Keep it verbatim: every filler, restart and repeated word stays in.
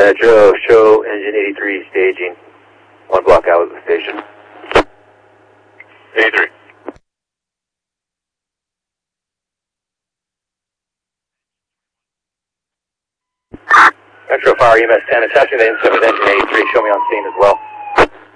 Metro, show engine eighty-three staging. One block out of the station. eighty-three. Metro Fire E M S ten, attaching the insert with engine eighty-three. Show me on scene as well.